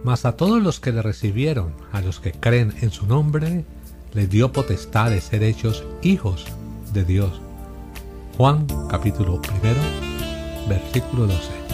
Mas a todos los que le recibieron, a los que creen en su nombre, les dio potestad de ser hechos hijos de Dios. Juan capítulo 1, versículo 12.